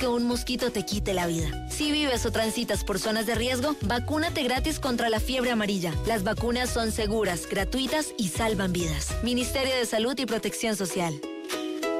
que un mosquito te quite la vida. Si vives o transitas por zonas de riesgo, vacúnate gratis contra la fiebre amarilla. Las vacunas son seguras, gratuitas y salvan vidas. Ministerio de Salud y Protección Social.